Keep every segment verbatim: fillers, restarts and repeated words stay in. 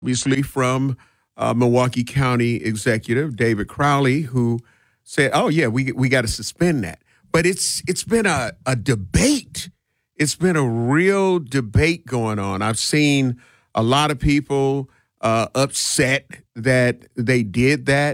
obviously from uh, Milwaukee County Executive David Crowley, who said, "Oh yeah, we we got to suspend that." But it's it's been a, a debate. It's been a real debate going on. I've seen a lot of people uh, upset that they did that,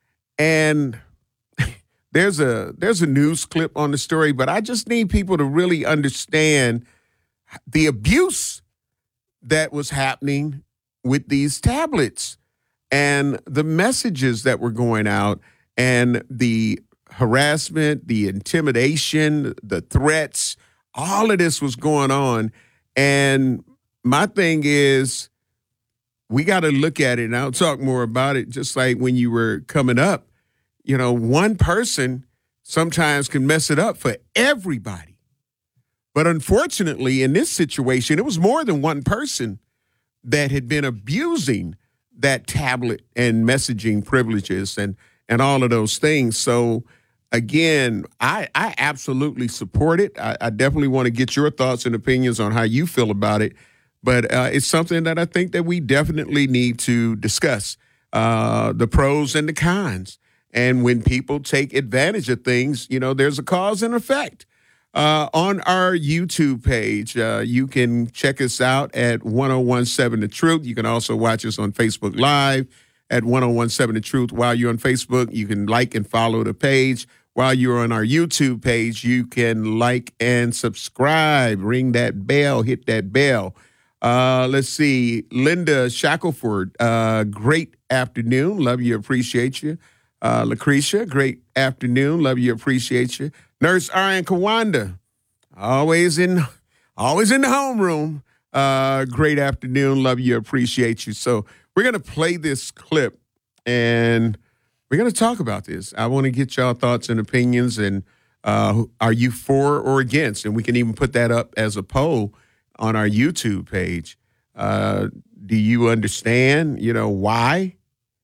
and there's a there's a news clip on the story. But I just need people to really understand the abuse that was happening with these tablets and the messages that were going out and the harassment, the intimidation, the threats, all of this was going on. And my thing is, we got to look at it, and I'll talk more about it, just like when you were coming up. You know, one person sometimes can mess it up for everybody. But unfortunately, in this situation, it was more than one person that had been abusing that tablet and messaging privileges and, and all of those things. So, again, I, I absolutely support it. I, I definitely want to get your thoughts and opinions on how you feel about it. But uh, it's something that I think that we definitely need to discuss, uh, the pros and the cons. And when people take advantage of things, you know, there's a cause and effect. Uh, on our YouTube page, uh, you can check us out at one oh one seven The Truth. You can also watch us on Facebook Live at one oh one seven The Truth. While you're on Facebook, you can like and follow the page. While you're on our YouTube page, you can like and subscribe. Ring that bell, hit that bell. Uh, let's see. Linda Shackelford, uh, great afternoon. Love you, appreciate you. Uh, Lucretia, great afternoon. Love you, appreciate you. Nurse Arian Kawanda, always in, always in the homeroom. Uh, great afternoon. Love you, appreciate you. So we're going to play this clip, and we're going to talk about this. I want to get y'all thoughts and opinions, and uh, are you for or against? And we can even put that up as a poll on our YouTube page. Uh, do you understand, you know, why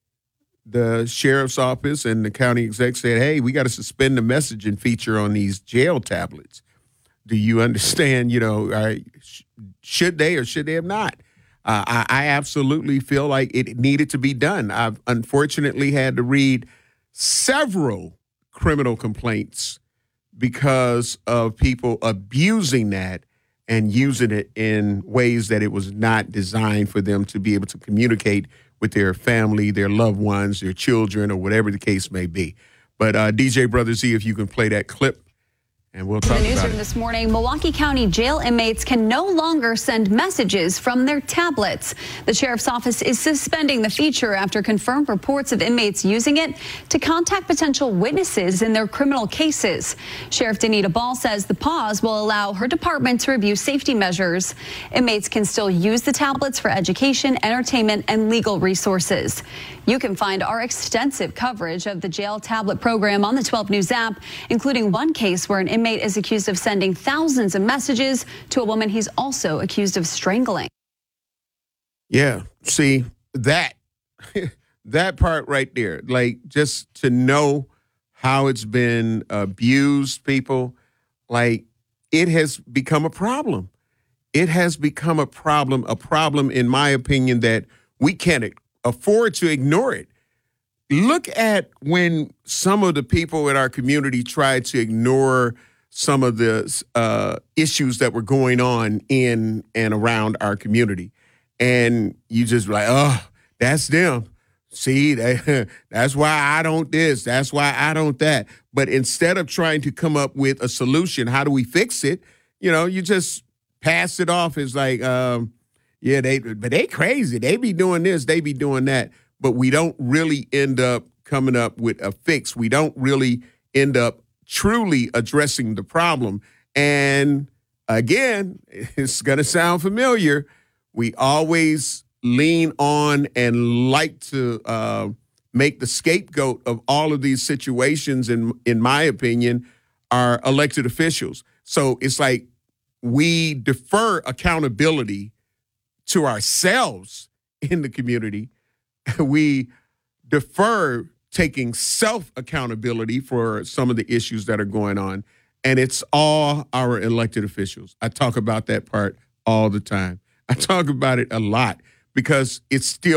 the sheriff's office and the county exec said, hey, we got to suspend the messaging feature on these jail tablets? Do you understand, you know, uh, sh- should they or should they have not? Uh, I, I absolutely feel like it needed to be done. I've unfortunately had to read several criminal complaints because of people abusing that and using it in ways that it was not designed for them to be able to communicate with their family, their loved ones, their children, or whatever the case may be. But uh, D J Brother Z, if you can play that clip, and we'll talk about it. In the newsroom this morning, Milwaukee County jail inmates can no longer send messages from their tablets. The sheriff's office is suspending the feature after confirmed reports of inmates using it to contact potential witnesses in their criminal cases. Sheriff Danita Ball says the pause will allow her department to review safety measures. Inmates can still use the tablets for education, entertainment, and legal resources. You can find our extensive coverage of the jail tablet program on the twelve News app, including one case where an inmate is accused of sending thousands of messages to a woman he's also accused of strangling. Yeah, see, that, that part right there, like just to know how it's been abused, people, like it has become a problem. It has become a problem, a problem, in my opinion, that we can't afford to ignore it. Look at when some of the people in our community tried to ignore some of the uh, issues that were going on in and around our community. And you just like, oh, that's them. See, that, that's why I don't this. That's why I don't that. But instead of trying to come up with a solution, how do we fix it? You know, you just pass it off as like, um, yeah, they, but they crazy. They be doing this, they be doing that. But we don't really end up coming up with a fix. We don't really end up truly addressing the problem. And again, it's going to sound familiar. We always lean on and like to uh, make the scapegoat of all of these situations, in, in my opinion, are elected officials. So it's like we defer accountability to ourselves in the community. We defer taking self-accountability for some of the issues that are going on, and it's all our elected officials. I talk about that part all the time. I talk about it a lot because it's still